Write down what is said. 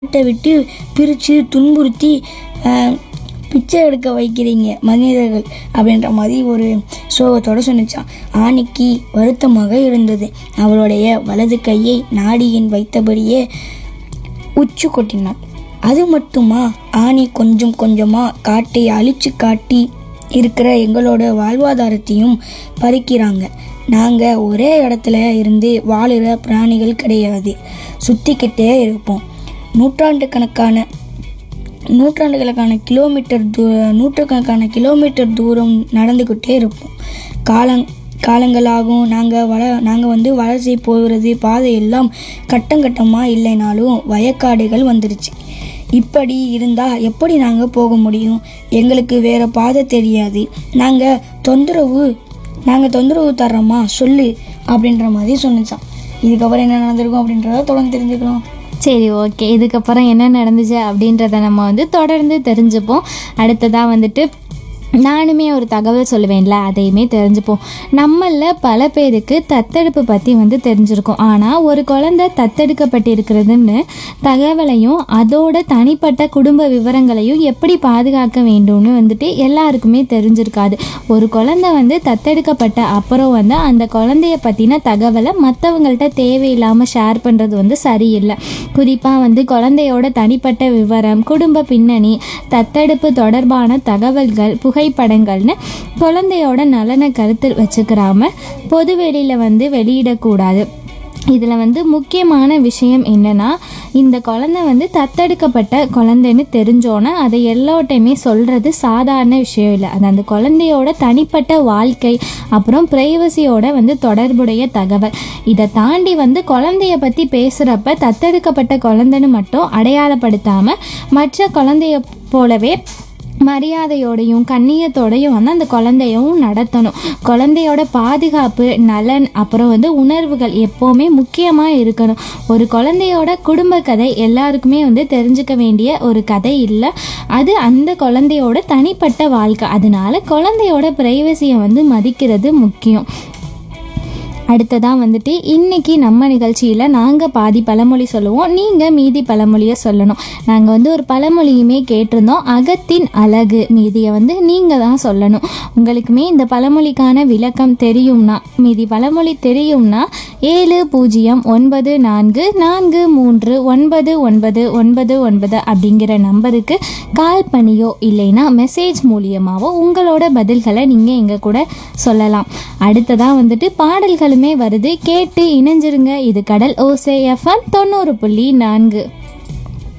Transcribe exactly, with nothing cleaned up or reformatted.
வீட்டை விட்டு பிரித்து துன்புறுத்தி பிச்சை எடுக்க வைக்கிறீங்க மனிதர்கள் அப்படின்ற மாதிரி ஒரு சோகத்தோடு சொன்னிச்சான். ஆணிக்கு வருத்தமாக இருந்தது. அவளுடைய வலது கையை நாடியின் வைத்தபடியே உச்சு கொட்டினான். அது மட்டுமா, ஆணி கொஞ்சம் கொஞ்சமாக காட்டை அழிச்சு காட்டி இருக்கிற எங்களோட வாழ்வாதாரத்தையும் பறிக்கிறாங்க. நாங்கள் ஒரே இடத்துல இருந்து வாழுற பிராணிகள் கிடையாது. சுற்றிக்கிட்டே இருப்போம். நூற்றாண்டுக்கணக்கான நூற்றாண்டுகளுக்கான கிலோமீட்டர் தூ நூற்றுக்கணக்கான கிலோமீட்டர் தூரம் நடந்துக்கிட்டே இருப்போம். காலங் காலங்களாகும். நாங்கள் வள நாங்கள் வந்து வளர்ச்சி போகிறது பாதையெல்லாம் கட்டங்கட்டமாக இல்லைனாலும் வயக்காடுகள் வந்துருச்சு. இப்படி இருந்தால் எப்படி நாங்கள் போக முடியும்? எங்களுக்கு வேறு பாதை தெரியாது. நாங்கள் தொந்தரவு நாங்கள் தொந்தரவு தர்றோமா சொல்லு அப்படின்ற மாதிரி சொன்னிச்சான். இதுக்கப்புறம் என்ன நடந்திருக்கும் அப்படின்றத தொடர்ந்து தெரிஞ்சுக்கலாம். சரி, ஓகே. இதுக்கப்புறம் என்ன நடந்துச்சு அப்படின்றத நம்ம வந்து தொடர்ந்து தெரிஞ்சுப்போம். அடுத்ததாக வந்துட்டு நானுமே ஒரு தகவல் சொல்லுவேன்ல, அதையுமே தெரிஞ்சுப்போம். நம்மளில் பல பேருக்கு தத்தெடுப்பு பற்றி வந்து தெரிஞ்சிருக்கும். ஆனால் ஒரு குழந்தை தத்தெடுக்கப்பட்டிருக்கிறதுன்னு தகவலையும் அதோட தனிப்பட்ட குடும்ப விவரங்களையும் எப்படி பாதுகாக்க வேண்டும்னு வந்துட்டு எல்லாருக்குமே தெரிஞ்சிருக்காது. ஒரு குழந்தை வந்து தத்தெடுக்கப்பட்ட அப்புறம் வந்து அந்த குழந்தைய பற்றின தகவலை மற்றவங்கள்ட்ட தேவையில்லாமல் ஷேர் பண்ணுறது வந்து சரியில்லை. குறிப்பாக வந்து குழந்தையோட தனிப்பட்ட விவரம், குடும்ப பின்னணி, தத்தெடுப்பு தொடர்பான தகவல்கள், புகை புகைப்படங்கள்னு குழந்தையோட நலனை கருத்தில் வச்சுக்கிறாம பொது வெளியில் வந்து வெளியிடக்கூடாது. இதில் வந்து முக்கியமான விஷயம் என்னென்னா, இந்த குழந்தை வந்து தத்தெடுக்கப்பட்ட குழந்தைன்னு தெரிஞ்சோன்னே அதை எல்லோட்டையுமே சொல்கிறது சாதாரண விஷயம் இல்லை. அது அந்த குழந்தையோட தனிப்பட்ட வாழ்க்கை, அப்புறம் ப்ரைவசியோட வந்து தொடர்புடைய தகவல். இதை தாண்டி வந்து குழந்தைய பற்றி பேசுகிறப்ப தத்தெடுக்கப்பட்ட குழந்தைன்னு மட்டும் அடையாளப்படுத்தாமல் மற்ற குழந்தைய போலவே மரியாதையோடையும் கண்ணியத்தோடையும் வந்து அந்த குழந்தையும் நடத்தணும். குழந்தையோட பாதுகாப்பு, நலன், அப்புறம் வந்து உணர்வுகள் எப்போவுமே முக்கியமாக இருக்கணும். ஒரு குழந்தையோட குடும்ப கதை எல்லாருக்குமே வந்து தெரிஞ்சுக்க வேண்டிய ஒரு கதை இல்லை. அது அந்த குழந்தையோட தனிப்பட்ட வாழ்க்கை. அதனால குழந்தையோட ப்ரைவசியை வந்து மதிக்கிறது முக்கியம். அடுத்ததாக வந்துட்டு இன்றைக்கி நம்ம நிகழ்ச்சியில் நாங்கள் பாதி பழமொழி சொல்லுவோம், நீங்கள் மீதி பழமொழியை சொல்லணும். நாங்கள் வந்து ஒரு பழமொழியுமே கேட்டிருந்தோம், அகத்தின் அழகு. மீதியை வந்து நீங்கள் தான் சொல்லணும். உங்களுக்குமே இந்த பழமொழிக்கான விளக்கம் தெரியும்னா, மீதி பழமொழி தெரியும்னா ஏழு பூஜ்ஜியம் ஒன்பது நான்கு நான்கு மூன்று ஒன்பது ஒன்பது ஒன்பது ஒன்பது அப்படிங்கிற நம்பருக்கு கால் பண்ணியோ இல்லைன்னா மெசேஜ் மூலியமாகவோ உங்களோட பதில்களை நீங்கள் எங்கள் கூட சொல்லலாம். அடுத்ததாக வந்துட்டு பாடல்களுமே வருது, கேட்டு இணைஞ்சிருங்க. இது கடல் ஓசை எஃப்எம் தொண்ணூறு புள்ளி நான்கு.